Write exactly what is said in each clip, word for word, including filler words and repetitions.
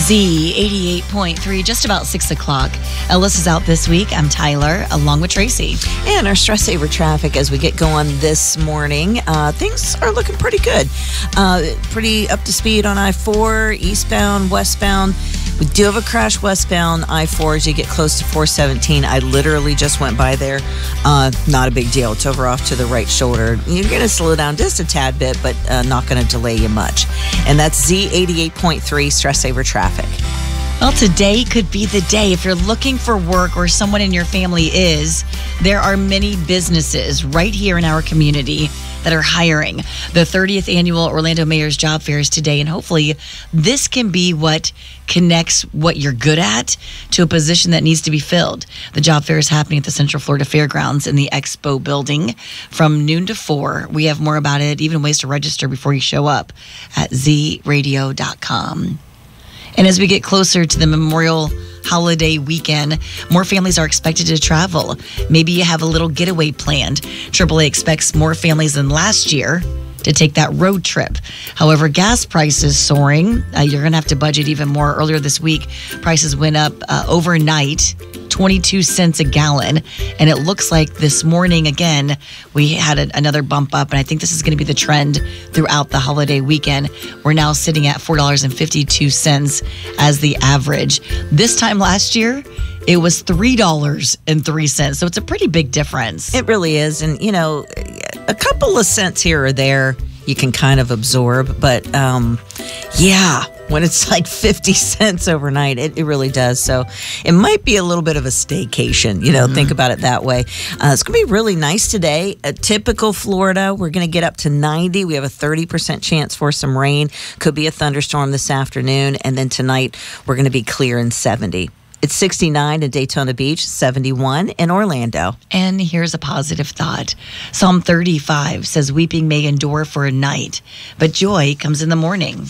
Z eighty-eight point three, just about six o'clock. Ellis is out this week. I'm Tyler, along with Tracy. And our stress saver traffic as we get going this morning. Uh, things are looking pretty good. Uh, pretty up to speed on I four, eastbound, westbound. We do have a crash westbound I four as you get close to four seventeen. I literally just went by there. Uh, not a big deal. It's over off to the right shoulder. You're going to slow down just a tad bit, but uh, not going to delay you much. And that's Z eighty-eight point three stress saver traffic. Well, today could be the day. If you're looking for work or someone in your family is, there are many businesses right here in our community that are hiring. The thirtieth annual Orlando Mayor's Job Fair is today, and hopefully this can be what connects what you're good at to a position that needs to be filled. The job fair is happening at the Central Florida Fairgrounds in the Expo building from noon to four. We have more about it, even ways to register before you show up at z radio dot com. And as we get closer to the Memorial holiday weekend, more families are expected to travel. Maybe you have a little getaway planned. triple A expects more families than last year to take that road trip. However, gas prices soaring. Uh, you're going to have to budget even more. Earlier this week, prices went up uh, overnight, twenty-two cents a gallon. And it looks like this morning, again, we had a, another bump up. And I think this is going to be the trend throughout the holiday weekend. We're now sitting at four dollars and fifty-two cents as the average. This time last year, it was three dollars and three cents. So it's a pretty big difference. It really is. And, you know, a couple of cents here or there you can kind of absorb. But, um, yeah, when it's like fifty cents overnight, it, it really does. So it might be a little bit of a staycation, you know, mm-hmm. Think about it that way. Uh, it's going to be really nice today. A typical Florida, we're going to get up to ninety. We have a thirty percent chance for some rain. Could be a thunderstorm this afternoon. And then tonight, we're going to be clear in seventy. It's sixty-nine in Daytona Beach, seventy-one in Orlando. And here's a positive thought. Psalm thirty-five says, weeping may endure for a night, but joy comes in the morning.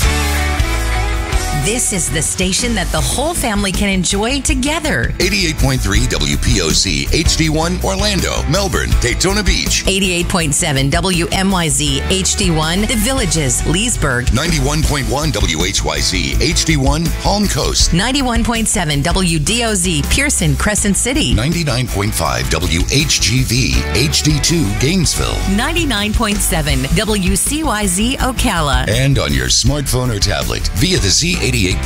This is the station that the whole family can enjoy together. eighty-eight point three W P O Z H D one Orlando, Melbourne, Daytona Beach. eighty-eight point seven W M Y Z H D one The Villages, Leesburg. ninety-one point one W H Y Z H D one Palm Coast. ninety-one point seven W D O Z Pearson, Crescent City. ninety-nine point five W H G V H D two Gainesville. ninety-nine point seven W C Y Z Ocala. And on your smartphone or tablet via the Z eighty-eight